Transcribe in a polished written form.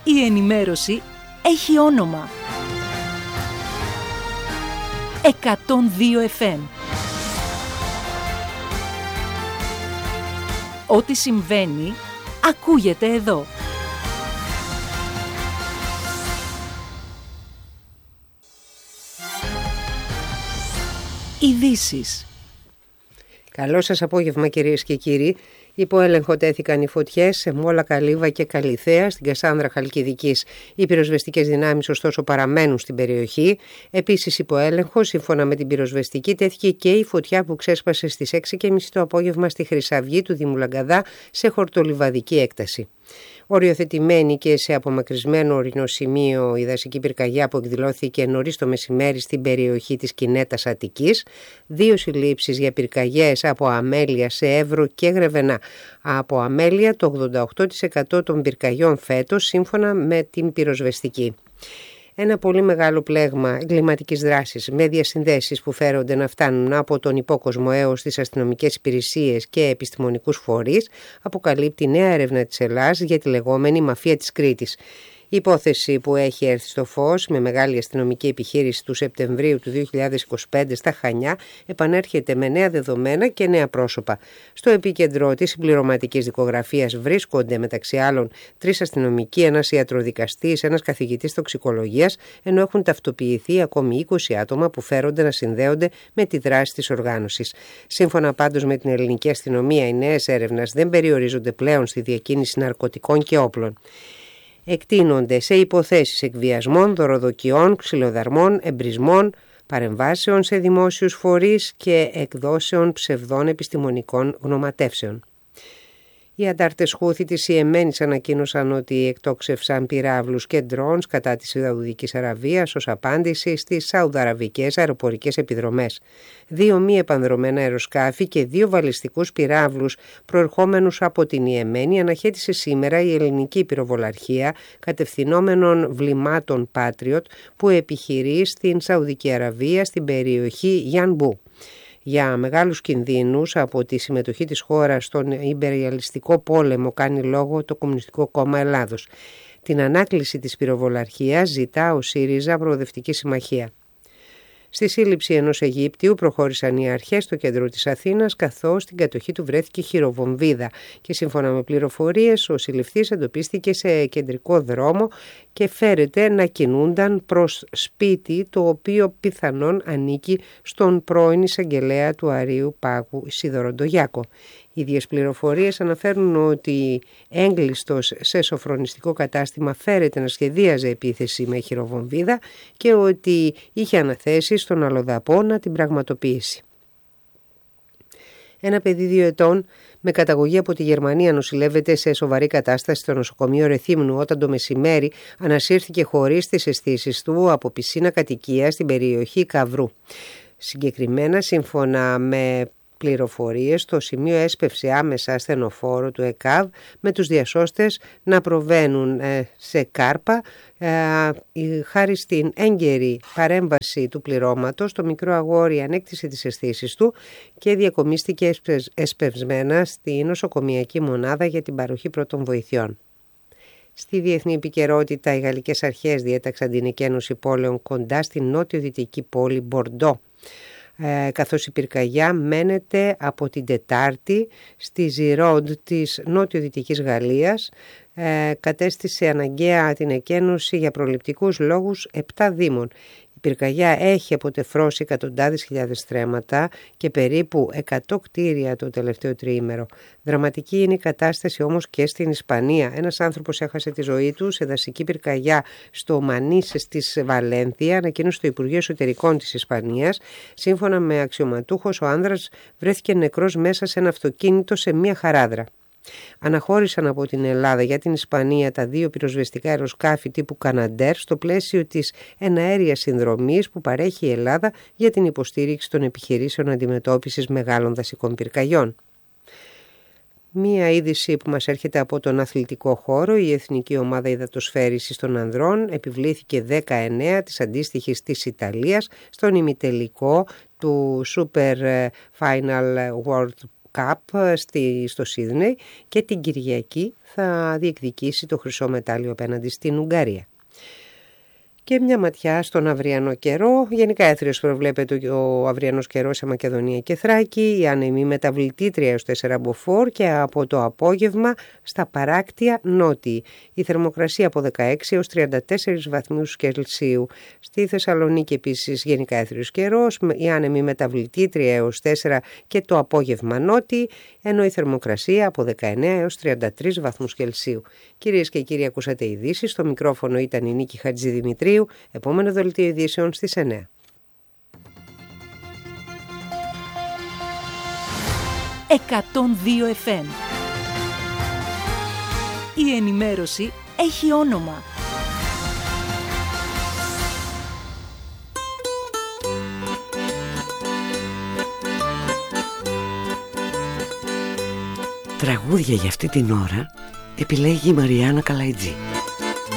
Η ενημέρωση έχει όνομα. 102 FM. Ό,τι συμβαίνει, ακούγεται εδώ. Ειδήσεις. Καλό σας απόγευμα, κυρίες και κύριοι. Υπό έλεγχο τέθηκαν οι φωτιές σε Μόλα, Καλύβα και Καλιθέα, στην Κασάνδρα Χαλκιδικής. Οι πυροσβεστικές δυνάμεις ωστόσο παραμένουν στην περιοχή. Επίσης υπό έλεγχο, σύμφωνα με την πυροσβεστική, τέθηκε και η φωτιά που ξέσπασε στις 6:30 το απόγευμα στη Χρυσαυγή του Δήμου Λαγκαδά σε χορτολιβαδική έκταση. Οριοθετημένη και σε απομακρυσμένο ορεινό σημείο η δασική πυρκαγιά που εκδηλώθηκε νωρίς το μεσημέρι στην περιοχή της Κινέτας Αττικής, 2 συλλήψεις για πυρκαγιές από αμέλεια σε Εύρο και Γρεβενά. Από αμέλεια το 88% των πυρκαγιών φέτος, σύμφωνα με την πυροσβεστική. Ένα πολύ μεγάλο πλέγμα εγκληματικής δράσης με διασυνδέσεις που φέρονται να φτάνουν από τον υπόκοσμο έως τις αστυνομικές υπηρεσίες και επιστημονικούς φορείς αποκαλύπτει νέα έρευνα της Ελλάδας για τη λεγόμενη μαφία της Κρήτης. Η υπόθεση που έχει έρθει στο φως με μεγάλη αστυνομική επιχείρηση του Σεπτεμβρίου του 2025 στα Χανιά επανέρχεται με νέα δεδομένα και νέα πρόσωπα. Στο επίκεντρο της συμπληρωματικής δικογραφίας βρίσκονται μεταξύ άλλων 3 αστυνομικοί, ένας ιατροδικαστής, ένας καθηγητής τοξικολογίας, ενώ έχουν ταυτοποιηθεί ακόμη 20 άτομα που φέρονται να συνδέονται με τη δράση της οργάνωσης. Σύμφωνα πάντως με την ελληνική αστυνομία, οι νέες έρευνες δεν περιορίζονται πλέον στη διακίνηση ναρκωτικών και όπλων. Εκτείνονται σε υποθέσεις εκβιασμών, δωροδοκιών, ξυλοδαρμών, εμπρισμών, παρεμβάσεων σε δημόσιους φορείς και εκδόσεων ψευδών επιστημονικών γνωματεύσεων. Οι αντάρτες Χούθη της Ιεμένης ανακοίνωσαν ότι εκτόξευσαν πυράβλους και ντρόουνς κατά της Σαουδικής Αραβίας ως απάντηση στις σαουδαραβικές αεροπορικές επιδρομές. 2 μη επανδρωμένα αεροσκάφη και 2 βαλιστικούς πυράβλους προερχόμενους από την Ιεμένη αναχέτησε σήμερα η ελληνική πυροβολαρχία κατευθυνόμενων βλημάτων Patriot που επιχειρεί στην Σαουδική Αραβία στην περιοχή Γιανμπού. Για μεγάλους κινδύνους από τη συμμετοχή της χώρας στον ιμπεριαλιστικό πόλεμο κάνει λόγο το Κομμουνιστικό Κόμμα Ελλάδος. Την ανάκληση της πυροβολαρχίας ζητά ο ΣΥΡΙΖΑ Προοδευτική Συμμαχία. Στη σύλληψη ενός Αιγύπτιου προχώρησαν οι αρχές στο κέντρο της Αθήνας, καθώς στην κατοχή του βρέθηκε χειροβομβίδα και σύμφωνα με πληροφορίες ο συλληφθής εντοπίστηκε σε κεντρικό δρόμο και φέρεται να κινούνταν προς σπίτι το οποίο πιθανόν ανήκει στον πρώην εισαγγελέα του Αρείου Πάγου Σίδωρο Ντογιάκο. Οι ίδιες πληροφορίες αναφέρουν ότι έγκλειστος σε σοφρονιστικό κατάστημα φέρεται να σχεδίαζε επίθεση με χειροβομβίδα και ότι είχε αναθέσει στον αλλοδαπό να την πραγματοποιήσει. Ένα παιδί 2 ετών με καταγωγή από τη Γερμανία νοσηλεύεται σε σοβαρή κατάσταση στο νοσοκομείο Ρεθύμνου όταν το μεσημέρι ανασύρθηκε χωρίς τις αισθήσεις του από πισίνα κατοικία στην περιοχή Καυρού. Συγκεκριμένα, σύμφωνα με πληροφορίες, το σημείο έσπευσε άμεσα ασθενοφόρο του ΕΚΑΒ με τους διασώστες να προβαίνουν σε κάρπα. Χάρη στην έγκαιρη παρέμβαση του πληρώματος, το μικρό αγόρι ανέκτησε τις αισθήσεις του και διακομίστηκε εσπευσμένα στη νοσοκομιακή μονάδα για την παροχή πρώτων βοηθειών. Στη διεθνή επικαιρότητα, οι γαλλικές αρχές διέταξαν την εκένωση πόλεων κοντά στην νότιο-δυτική πόλη Μπορντό, καθώς η πυρκαγιά μένεται από την Τετάρτη στη Ζιρόντ της νότιο-δυτικής Γαλλίας. Κατέστησε αναγκαία την εκένωση για προληπτικούς λόγους 7 δήμων. Η πυρκαγιά έχει αποτεφρώσει εκατοντάδες χιλιάδες στρέμματα και περίπου 100 κτίρια το τελευταίο τριήμερο. Δραματική είναι η κατάσταση όμως και στην Ισπανία. Ένας άνθρωπος έχασε τη ζωή του σε δασική πυρκαγιά στο Μανίσες της Βαλένθια, ανακοίνωσε το Υπουργείο Εσωτερικών της Ισπανίας. Σύμφωνα με αξιωματούχος, ο άνδρας βρέθηκε νεκρός μέσα σε ένα αυτοκίνητο σε μια χαράδρα. Αναχώρησαν από την Ελλάδα για την Ισπανία τα 2 πυροσβεστικά αεροσκάφη τύπου Καναντέρ στο πλαίσιο της εναέριας συνδρομής που παρέχει η Ελλάδα για την υποστήριξη των επιχειρήσεων αντιμετώπισης μεγάλων δασικών πυρκαγιών. Μία είδηση που μας έρχεται από τον αθλητικό χώρο: η Εθνική Ομάδα Υδατοσφαίρισης των Ανδρών επιβλήθηκε 19 της αντίστοιχης της Ιταλίας στον ημιτελικό του Super Final World Cup στο Σίδνεϊ και την Κυριακή θα διεκδικήσει το χρυσό μετάλλιο απέναντι στην Ουγγαρία. Και μια ματιά στον αυριανό καιρό. Γενικά έθριος προβλέπεται ο αυριανός καιρός σε Μακεδονία και Θράκη, η άνεμη μεταβλητή 3 έως 4 μποφόρ και από το απόγευμα στα παράκτια νότιοι. Η θερμοκρασία από 16 έως 34 βαθμούς Κελσίου. Στη Θεσσαλονίκη επίσης γενικά έθριος καιρός, η άνεμη μεταβλητή 3 έως 4 και το απόγευμα νότιοι, ενώ η θερμοκρασία από 19 έως 33 βαθμούς Κελσίου. Κυρίες και κύριοι, ακούσατε ειδήσεις. Στο μικρόφωνο ήταν η Νίκη Χατζηδημητρίου. Επόμενο δελτίο ειδήσεων στις 9. 102 FM. Η ενημέρωση έχει όνομα. Τραγούδια για αυτή την ώρα επιλέγει η Μαριάννα Καλαϊτζή.